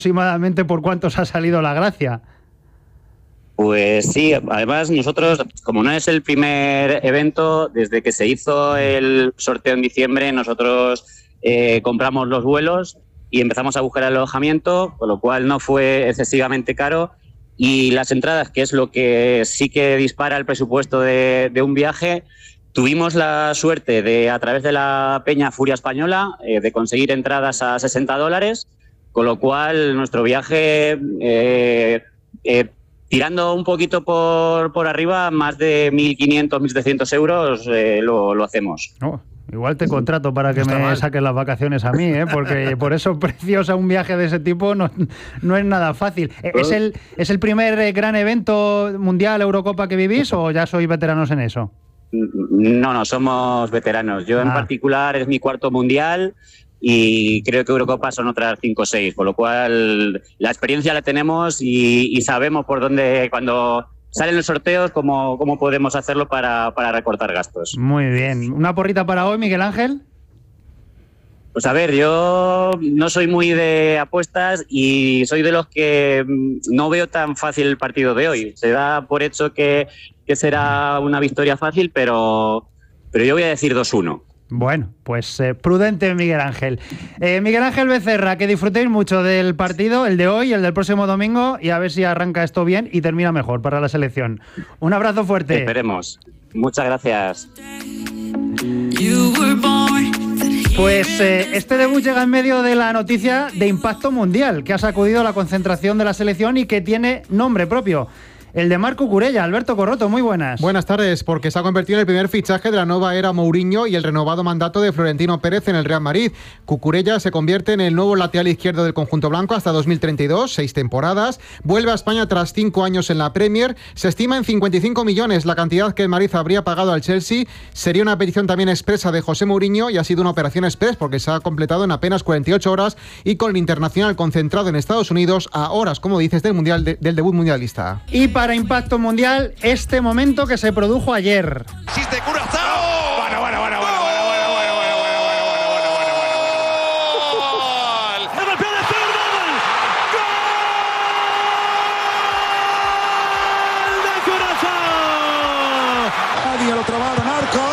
aproximadamente por cuánto os ha salido la gracia. Pues sí, además nosotros, como no es el primer evento, desde que se hizo el sorteo en diciembre, nosotros compramos los vuelos y empezamos a buscar alojamiento, con lo cual no fue excesivamente caro. Y las entradas, que es lo que sí que dispara el presupuesto de un viaje, tuvimos la suerte de, a través de la Peña Furia Española, de conseguir entradas a $60, con lo cual nuestro viaje, tirando un poquito por arriba, más de 1.500, 1.700 euros lo hacemos. Oh, igual te contrato para que me saques las vacaciones a mí, porque por esos precios a un viaje de ese tipo no es nada fácil. ¿Es el primer gran evento mundial, Eurocopa, que vivís o ya sois veteranos en eso? No, somos veteranos. Yo en particular es mi cuarto mundial y creo que Eurocopa son otras 5 o 6, por lo cual la experiencia la tenemos y sabemos por dónde, cuando salen los sorteos, cómo podemos hacerlo para recortar gastos. Muy bien. ¿Una porrita para hoy, Miguel Ángel? Pues a ver, yo no soy muy de apuestas y soy de los que no veo tan fácil el partido de hoy. Se da por hecho que será una victoria fácil, pero yo voy a decir 2-1. Bueno, pues prudente Miguel Ángel. Miguel Ángel Becerra, que disfrutéis mucho del partido, el de hoy, el del próximo domingo, y a ver si arranca esto bien y termina mejor para la selección. Un abrazo fuerte. Esperemos. Muchas gracias. Pues este debut llega en medio de la noticia de impacto mundial que ha sacudido la concentración de la selección y que tiene nombre propio. El de Marc Cucurella. Alberto Corroto, muy buenas. Buenas tardes, porque se ha convertido en el primer fichaje de la nueva era Mourinho y el renovado mandato de Florentino Pérez en el Real Madrid. Cucurella se convierte en el nuevo lateral izquierdo del conjunto blanco hasta 2032, 6 temporadas. Vuelve a España tras 5 años en la Premier. Se estima en 55 millones la cantidad que el Madrid habría pagado al Chelsea. Sería una petición también expresa de José Mourinho y ha sido una operación express porque se ha completado en apenas 48 horas y con el internacional concentrado en Estados Unidos a horas, como dices, del debut mundialista. Y para impacto mundial, este momento que se produjo ayer. ¡Existe Curazao! ¡Bueno! ¡Gol! ¡De Curazao! Nadie lo trabaron, arco.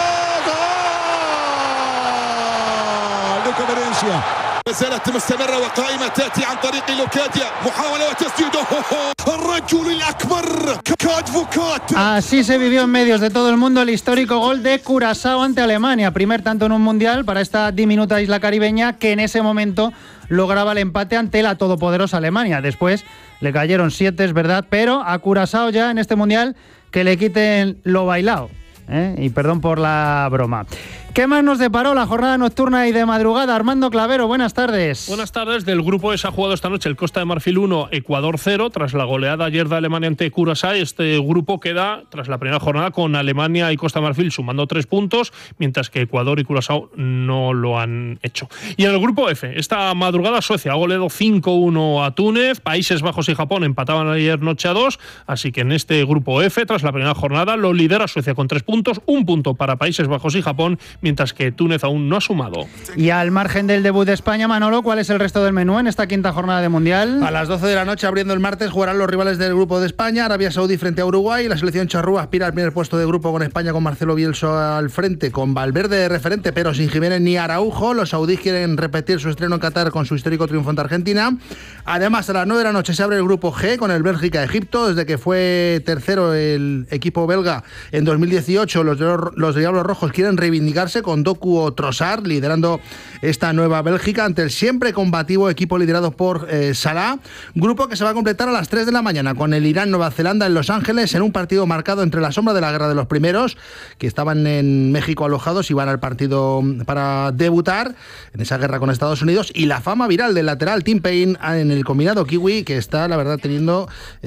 ¡Gol! De Conferencia. زالت مستمرة وقائمة تأتي عن طريق لوكاديا محاولة وتسديده الرجل الأكبر كادفوكات. Así se vivió en medios de todo el mundo el histórico gol de Curazao ante Alemania, primer tanto en un mundial para esta diminuta isla caribeña que en ese momento lograba el empate ante la todopoderosa Alemania. Después le cayeron 7, es verdad, pero a Curazao ya en este mundial que le quiten lo bailado. Y perdón por la broma. ¿Qué más nos deparó la jornada nocturna y de madrugada? Armando Clavero, buenas tardes. Buenas tardes. Del grupo S ha jugado esta noche el Costa de Marfil 1, Ecuador 0, tras la goleada ayer de Alemania ante Curazao. Este grupo queda, tras la primera jornada, con Alemania y Costa de Marfil sumando 3 puntos, mientras que Ecuador y Curazao no lo han hecho. Y en el grupo F, esta madrugada Suecia ha goleado 5-1 a Túnez, Países Bajos y Japón empataban ayer noche a 2, así que en este grupo F, tras la primera jornada, lo lidera Suecia con 3 puntos, 1 punto para Países Bajos y Japón, mientras que Túnez aún no ha sumado. Y al margen del debut de España, Manolo, ¿cuál es el resto del menú en esta quinta jornada de Mundial? A las 12 de la noche, abriendo el martes, jugarán los rivales del grupo de España, Arabia Saudí frente a Uruguay. La selección charrúa aspira al primer puesto de grupo con España, con Marcelo Bielsa al frente, con Valverde de referente, pero sin Jiménez ni Araujo. Los saudíes quieren repetir su estreno en Qatar con su histórico triunfo ante Argentina. Además, a las 9 de la noche se abre el grupo G con el Bélgica-Egipto. Desde que fue tercero el equipo belga en 2018, los Diablos Rojos quieren reivindicarse con Doku o Trossard liderando esta nueva Bélgica ante el siempre combativo equipo liderado por Salah. Grupo que se va a completar a las 3 de la mañana con el Irán-Nueva Zelanda en Los Ángeles, en un partido marcado entre la sombra de la guerra de los primeros, que estaban en México alojados y van al partido para debutar en esa guerra con Estados Unidos, y la fama viral del lateral Tim Payne en el combinado kiwi, que está, la verdad, teniendo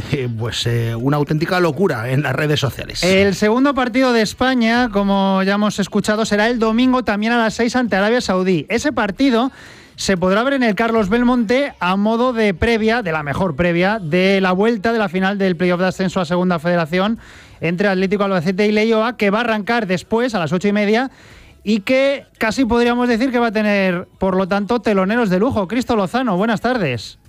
una auténtica locura en las redes sociales. El segundo partido de España, como ya hemos escuchado, será el domingo también a las 6 ante Arabia Saudí. Ese partido se podrá ver en el Carlos Belmonte a modo de previa, de la mejor previa, de la vuelta de la final del playoff de ascenso a Segunda Federación entre Atlético Albacete y Leioa, que va a arrancar después a las 8:30 y que casi podríamos decir que va a tener, por lo tanto, teloneros de lujo. Cristo Lozano, buenas tardes.